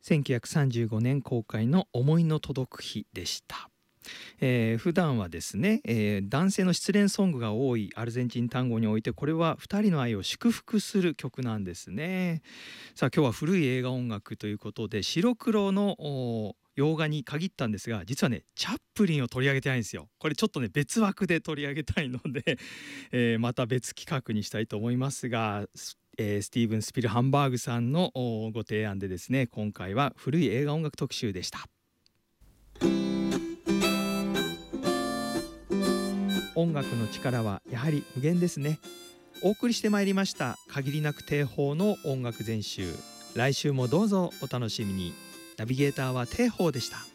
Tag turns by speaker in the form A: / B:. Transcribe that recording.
A: 1935年公開の思いの届く日でした。普段はですね、男性の失恋ソングが多いアルゼンチン単語において、これは2人の愛を祝福する曲なんですね。さあ今日は古い映画音楽ということで、白黒の洋画に限ったんですが、実はねチャップリンを取り上げてないんですよ。これちょっとね別枠で取り上げたいので、また別企画にしたいと思いますが、スティーブン・スピルハンバーグさんのご提案でですね、今回は古い映画音楽特集でした。音楽の力はやはり無限ですね。お送りしてまいりました限りなく定法の音楽全集。来週もどうぞお楽しみに。ナビゲーターは定法でした。